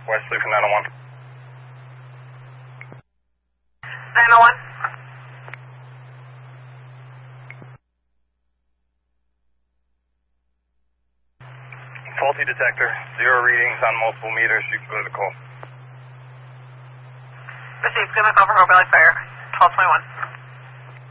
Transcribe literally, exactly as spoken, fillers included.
Wesley from nine oh one. nine oh one. Faulty detector. Zero readings on multiple meters. You can go to the call. Received. Good enough over Hope Valley Fire. twelve twenty-one.